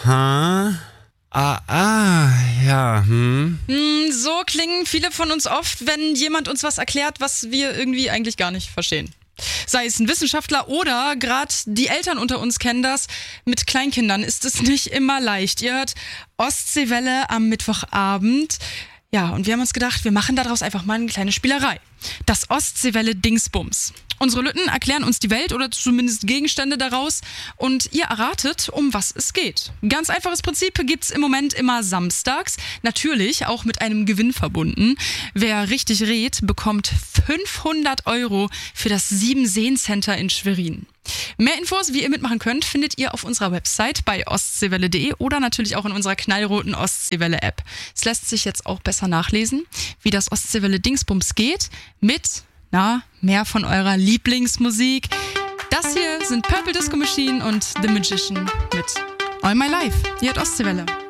Aha. Ja. So klingen viele von uns oft, wenn jemand uns was erklärt, was wir irgendwie eigentlich gar nicht verstehen. Sei es ein Wissenschaftler oder gerade die Eltern unter uns kennen das. Mit Kleinkindern ist es nicht immer leicht. Ihr hört Ostseewelle am Mittwochabend. Ja, und wir haben uns gedacht, wir machen daraus einfach mal eine kleine Spielerei. Das Ostseewelle-Dingsbums. Unsere Lütten erklären uns die Welt oder zumindest Gegenstände daraus und ihr erratet, um was es geht. Ganz einfaches Prinzip gibt's im Moment immer samstags. Natürlich auch mit einem Gewinn verbunden. Wer richtig rät, bekommt 500 € für das 7-Seen-Center in Schwerin. Mehr Infos, wie ihr mitmachen könnt, findet ihr auf unserer Website bei ostseewelle.de oder natürlich auch in unserer knallroten Ostseewelle-App. Es lässt sich jetzt auch besser nachlesen, wie das Ostseewelle-Dingsbums geht mit, mehr von eurer Lieblingsmusik. Das hier sind Purple Disco Machine und The Magician mit All My Life. Hier hat Ostseewelle.